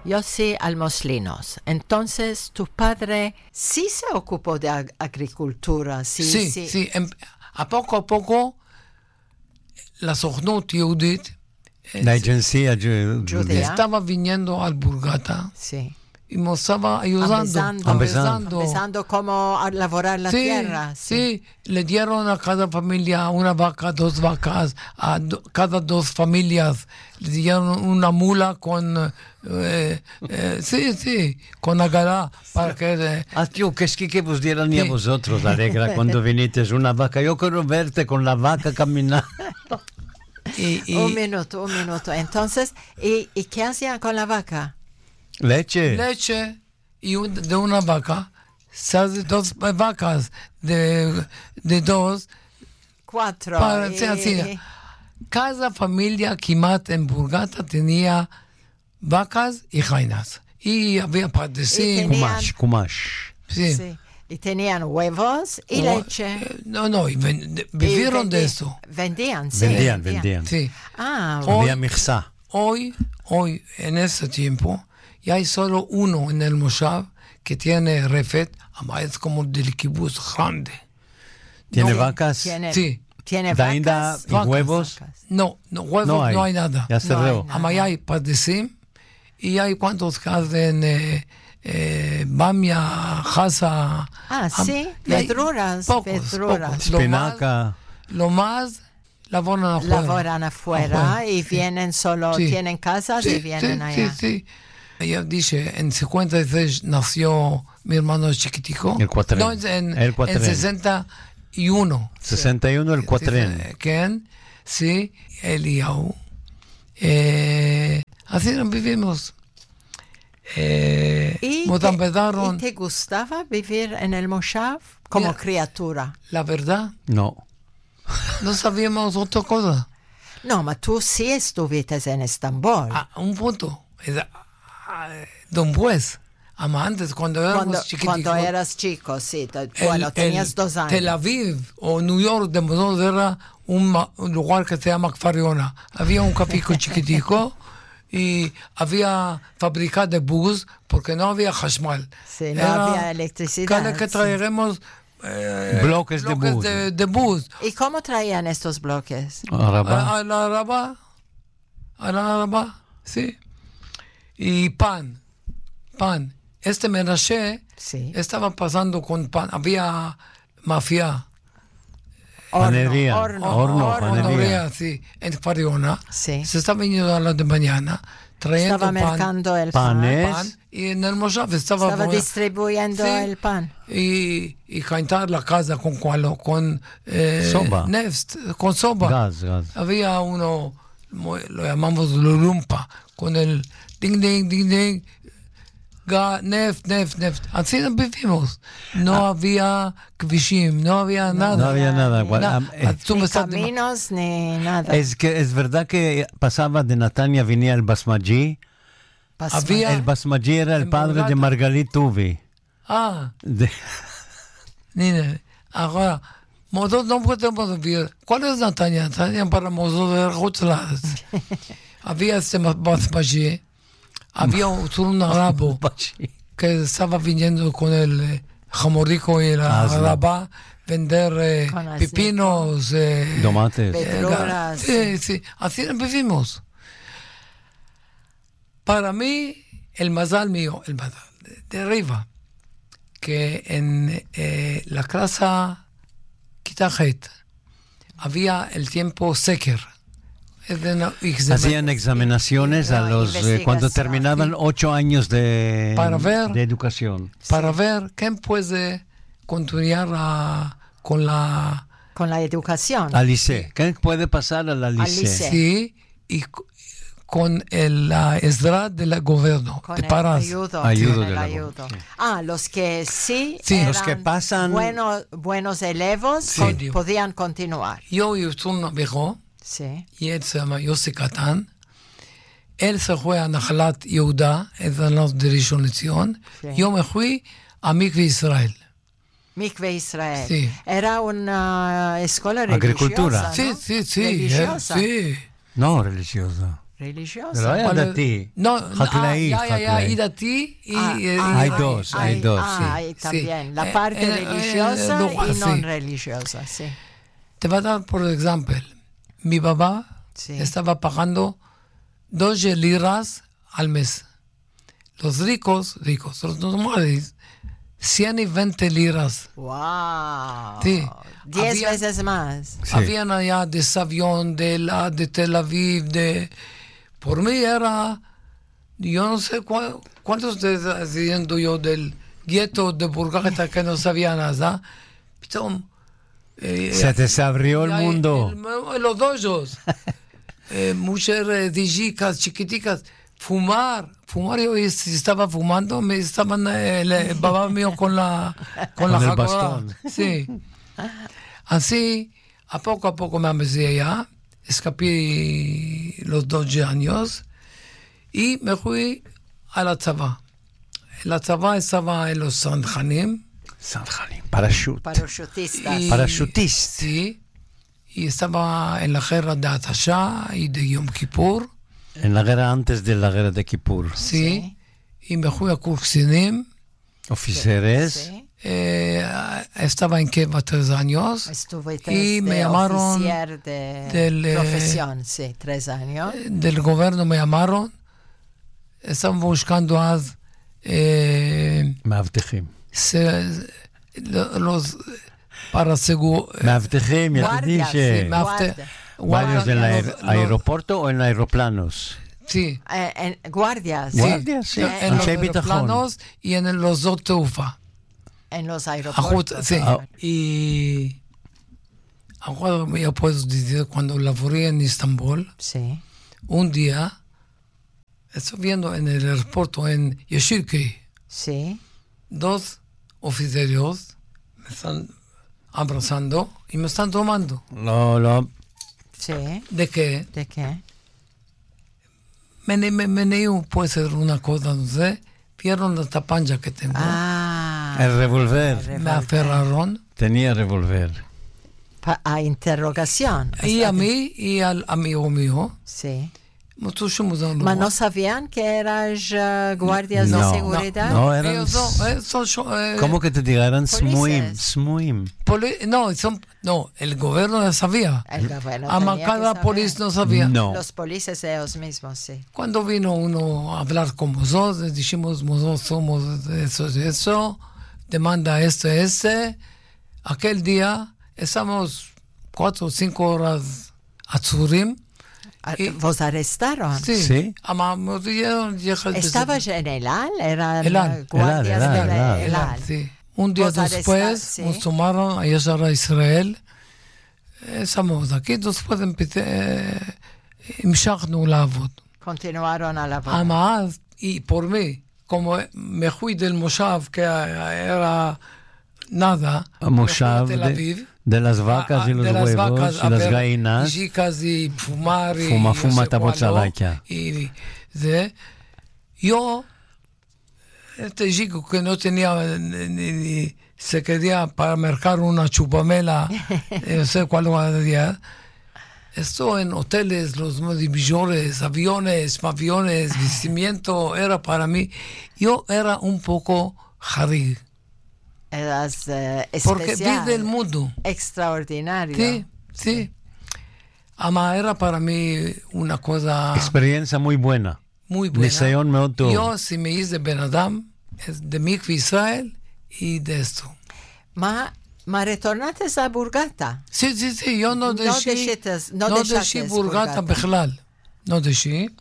Yo sí al Moslinos. Entonces, tu padre sí se ocupó de agricultura. Sí. A poco, la Sochnut Yehudit, la agencia judía, estaba viniendo al Burgata. Sí. Y nos estaba ayudando. Empezando cómo a laborar la tierra. Sí, le dieron a cada familia una vaca, 2 vacas, cada 2 familias le dieron una mula con, con agará para que... tío, ¿qué es que vos dieran ni a vosotros, Alegra, cuando viniste una vaca? Yo quiero verte con la vaca caminando. Un minuto. Entonces, ¿y qué hacían con la vaca? Leche y de una vaca, sale 2 vacas de 2, 4. Cada familia Kimat en Burgata tenía vacas y jainas. Y había pardesim, kumash. Sí. Y tenían huevos y leche. Vivieron de eso. Vendían. Sí. Había mixá. Hoy, en ese tiempo, y hay solo uno en el Moshav que tiene refet, es como del kibbutz grande. ¿Tiene vacas? Sí. ¿Tiene vacas? ¿Y huevos? No, huevos no hay nada. Ya cerró. Hay pardesim y hay cuantos que hacen bamia, jasa. Sí, verduras. Pocos. Espinaca. Lo más laboran afuera. Y vienen solo, tienen casas y vienen allá. Sí. Ella dice, en 56 nació mi hermano chiquitico. El cuatren. No, en 61. 61 el cuatren. Ken, sí, Eliyahu. Así nos vivimos. ¿Y te gustaba vivir en el Moshav como criatura? La verdad, no sabíamos otra cosa. No, pero tú sí estuviste en Estambul. Un punto. Don Pues, antes, cuando éramos chiquiticos. Cuando eras chico, sí. Tenías 2 años. Tel Aviv o New York de nosotros era un lugar que se llama Kfariona. Había un capico chiquitico y había fábrica de bus porque no había hashmal. Sí, no había electricidad. Cada que traeremos bloques de bus. ¿Y cómo traían estos bloques? A la Araba, sí. Y pan. Menashe estaba pasando con pan. Había mafia. Horno, panería, sí, en Fariona. Sí. Se estaba viniendo a la de mañana, trayendo estaba mercando el pan. Y en el Moshav estaba distribuyendo el pan. Y cantar la casa con soba. Neft, con soba. Gas. Había uno, lo llamamos Lulumpa, con el ding, neft. Así nos vivimos. No había kvishim, no había nada. No había nada. Ni caminos, ni nada. Es verdad que pasaba de Natania, venía el Basmaji. El Basmaji era el padre de Margalit Tuvi. Ahora, nosotros no podemos vivir. ¿Cuál es Natania? Natania para nosotros era Hutzlares. Había este Basmaji. Había un arabo que estaba viniendo con el jamorico y la araba vender pepinos, tomates, verduras. Sí, así vivimos. Para mí, el mazal mío, el mazal de arriba, que en la clase Kitajet había el tiempo seker. Hacían examinaciones cuando terminaban 8 años de educación. Para ver quién puede continuar con la educación. Al liceo. ¿Quién puede pasar a la liceo? Sí, y con la esdra del gobierno. Con de el Paras. ayudo. Los que eran los que pasan buenos elevos podían continuar. Yo y un viejo. Sí. Y él se llama Yossi Katan. Él se fue a Nahalat Yehuda, es de Rishon LeZion. Yo me fui a Mikve Israel. Mikve Israel. Sí. Era una escuela religiosa. Agricultura. Sí. Religiosa. Sí. No religiosa. religiosa. לא היה דתי. חקלאי, y דתי y hay dos, sí. También, la parte religiosa y non religiosa, sí. Te voy a dar por ejemplo, mi papá estaba pagando 2 liras al mes. Los ricos, los normales, 120 liras. ¡Wow! Sí. 10 veces más. Sí. Habían allá de Savión, de Tel Aviv, por mí era, yo no sé cuántos ustedes diciendo yo del gueto de Burgata que no sabía nada. Se te abrió el mundo. Los doyos. Mujeres de chicas, chiquiticas. Fumar, yo estaba fumando, me estaban el papá mío con la el bastón. Sí. Así, a poco me empecé ya, escapé los 12 años y me fui a la tzavá. La tzavá estaba en los Sanjanim. Parachutistas. Parachutistas. Sí. Y estaba en la guerra de Atashá y de Yom Kippur. En la guerra antes de la guerra de Kippur. Sí. Y me fui a Kurksinim. Oficiales. Sí. Estaba en Keva 3 años. Estuve y me llamaron de profesión, sí, 3 años. Del gobierno me llamaron. Estaban buscando מאבטחים. los para seguro. מאבטחים, יחידים ¿Guardias en el aeropuerto o en aeroplanos? Sí. Guardias. Guardias, sí. En los aeroplanos y en los Zotufa. En los aeropuertos. Sí. Y ahora ya puedo decir, cuando laboré en Estambul, sí. Un día, estoy viendo en el aeropuerto en Yeshirkei, sí. 2 oficiales me están abrazando y me están tomando. No. Sí. ¿De qué? ¿De qué? Meneo puede ser una cosa, no sé. Vieron la tapanja que tengo. El revólver. Me aferraron. Tenía revólver. A interrogación. Y a mí y al amigo mío. Sí. Ma no sabían que eras guardias de seguridad. No, eran. ¿Cómo que te dijeron? Smuim. No, el gobierno ya sabía. El gobierno cada policía no sabía. No. Los policías ellos mismos, sí. Cuando vino uno a hablar con nosotros, dijimos, nosotros somos eso, demanda aquel día estamos 4 o 5 horas a Tzurim. ¿Vos arrestaron? Sí. ¿Estabas en el AL? Eran el guardias del AL. Sí. Un día después nos tomaron a Israel. Estamos aquí, después המשכנו לעבוד. Continuaron a laborar. Y por mí, como me fui del Moshav, que era nada, Moshav de Tel Aviv, de las vacas y los huevos y las gallinas. Y fumar fuma tabotzalakia. Y yo, este chico que no tenía ni se quería para mercar una chupamela, no sé cuál día. Estoy en hoteles, los millones, aviones, vestimiento, era para mí. Yo era un poco harig. Eras especial. Porque vi del mundo. Extraordinario. Sí. Ama era para mí una cosa... Experiencia muy buena. Muy buena. Nisayon מאוד טוב. Yo, si me hice Ben Adam, es de Mikve Israel y de esto. Ma retornaste a Burgata. Sí, yo no dejé Burgata בכלל. No dejé.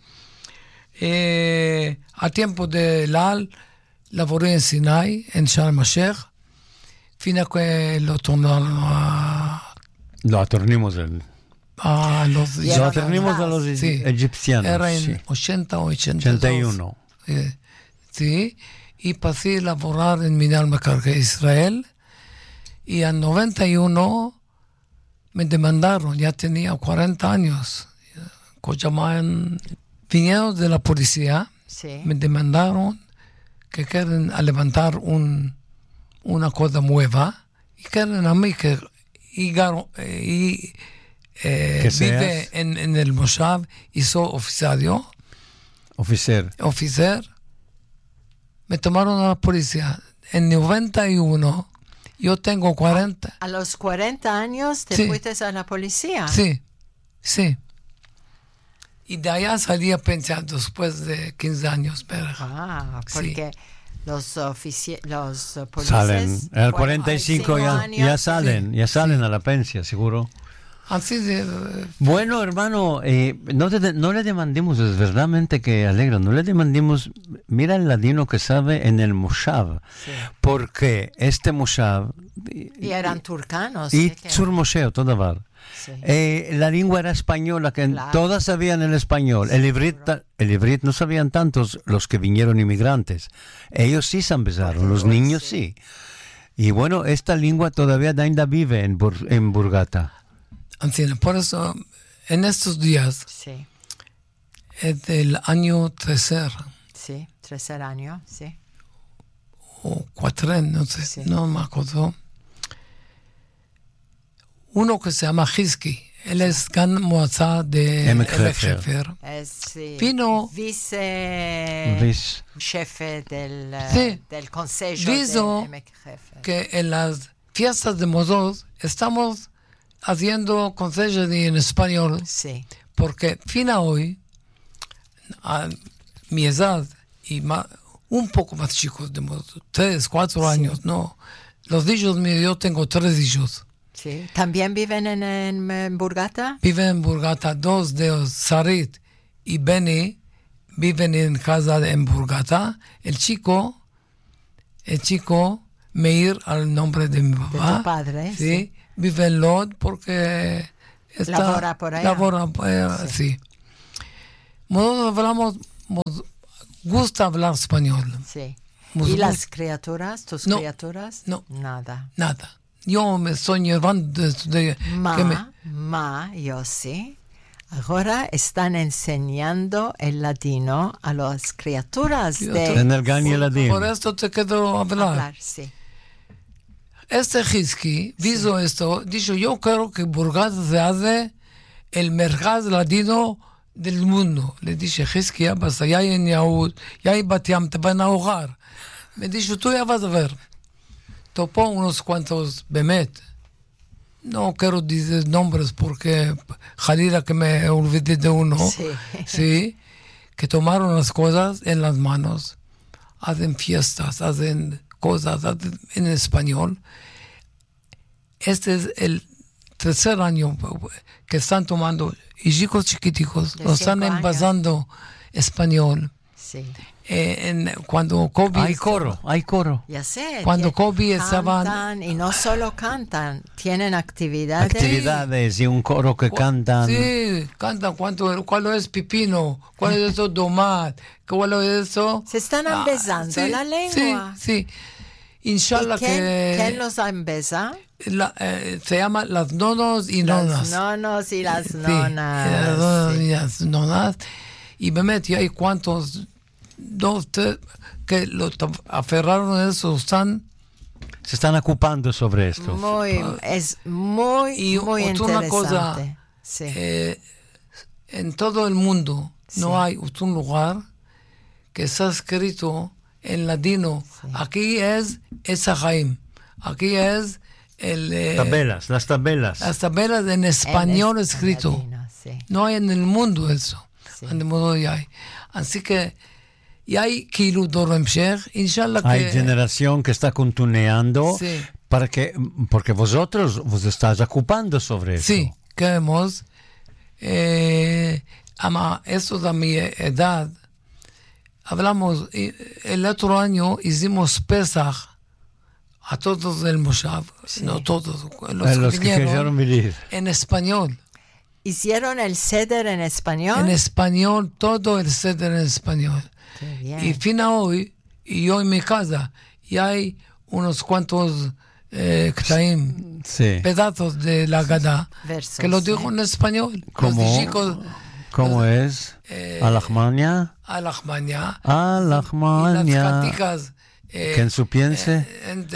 A tiempo de Lal, laboré en Sinai, en Sharm el-Sheikh. Fino a que lo tornaron a... Lo atornimos a los egipcianos. Era en 80 o 82. 81. Sí, y pasé a laborar en Minal Mekarkei Israel. Y en 91 me demandaron, ya tenía 40 años. Vinieron de la policía, sí. Me demandaron que quieren levantar una cosa nueva y quieren a mí que vive en el Moshav, hizo oficer. Me tomaron a la policía. En 91, yo tengo 40. ¿A los 40 años te fuiste a la policía? Sí. Y de allá salí a pensar después de 15 años. Pero, porque los policías... Salen. Al 45 ya salen a la pensia, seguro. Así de, bueno, hermano, no le demandemos, es verdaderamente que alegra, no le demandemos, mira el ladino que sabe en el Moshav, porque este Moshav... Y eran turcanos. Y Sur Moshe, todo דבר. La lengua era española, que todas sabían el español. El ivrit no sabían tantos los que vinieron inmigrantes. Ellos sí se empezaron, los niños sí. Y bueno, esta lengua todavía vive en Burgata. Por eso, en estos días, es del año tercer. Sí, tercer año, sí. O cuatro, no sé, no me acuerdo. Uno que se llama Hizki, él es Gan Moazá de Emek Hefer. Vino vice-jefe del consejo de Emek Hefer. Que en las fiestas de Mosot estamos haciendo consejos en español, porque fina hoy, a mi edad, y un poco más chicos, de 3, 4 años, ¿no? Los hijos míos, yo tengo 3 hijos. Sí. ¿También viven en Burgata? Viven en Burgata, 2 de ellos, Sarit y Benny, viven en casa en Burgata. El chico, Meir, al nombre de mi papá. De tu padre, sí. Vive en Lod porque labora por allá. Sí. Nosotros gusta hablar español. Sí. ¿Y las criaturas, tus criaturas? No. Nada. Yo me estoy llevando yo sí. Ahora están enseñando el ladino a las criaturas en el Gan Yeladim. Por esto te quedo hablar. Sí. Este Hizki hizo esto, dijo, yo creo que Burgata se hace el mercado ladino del mundo. Le dije, Hizki, ya basta, ya hay en Yahud, ya hay Batiam, te van a ahogar. Me dijo, tú ya vas a ver. Topó unos cuantos Bemet. No quiero decir nombres porque jalila que me olvidé de uno. Sí. Que tomaron las cosas en las manos. Hacen fiestas, hacen cosas en español. Este es el tercer año que están tomando, y chicos chiquiticos, lo están envasando español. Sí. Cuando Kobe... Hay coro. Ya sé. Cuando Kobe estaba... Cantan, y no solo cantan, tienen actividades. Actividades y un coro que cantan. Sí, cantan cuál es pipino, cuál es eso tomate, cuál es eso... Se están empezando la lengua. Sí. Inshallah. ¿Quién los empezó? Se llama las nonos y nonas. Las nonos y las Sí, nonas. las nonos y las nonas. Y me metí ahí cuantos, 2, 3, que lo aferraron a eso, se están ocupando sobre esto. Es muy interesante. Una cosa, en todo el mundo no hay un lugar que está escrito en ladino. Aquí es Esahaim. Aquí es las tabelas. Las tabelas en español escrito. Ladino, no hay en el mundo eso. En el mundo ya hay. Así que y hay Kilu Dorem Sheikh, inshallah que... Hay generación que está continuando porque vosotros vos estás ocupando sobre eso. Sí, queremos. Eso de mi edad, hablamos, el otro año hicimos Pesach a todos del Moshav, no todos, los que quisieron venir. En español. ¿Hicieron el Seder en español? En español, todo el Seder en español. Qué bien. Y fina hoy, y yo en mi casa, y hay unos cuantos pedazos de la Gadá, que lo dijo en español. ¿Cómo es? Alachmania. Alachmania. Alachmania. Y las canticas. Que en su piense.